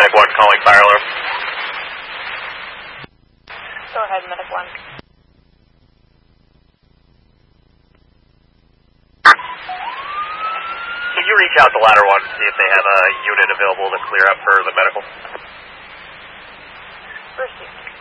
Medic 1 calling fire alarm. Go ahead, Medic 1. Can you reach out to Ladder 1 and see if they have a unit available to clear up for the medical? Received.